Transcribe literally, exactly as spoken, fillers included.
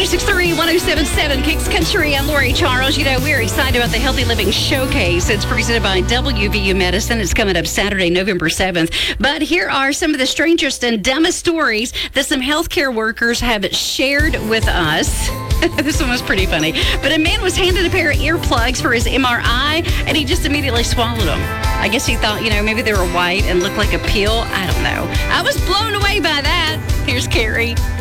ninety-six point three, one oh seven point seven Kicks Country. I'm Lori Charles. You know, we're excited about the Healthy Living Showcase. It's presented by W V U Medicine. It's coming up Saturday, November seventh. But here are some of the strangest and dumbest stories that some healthcare workers have shared with us. This one was pretty funny. But a man was handed a pair of earplugs for his M R I, and he just immediately swallowed them. I guess he thought, you know, maybe they were white and looked like a peel. I don't know. I was blown away by that. Here's Carrie.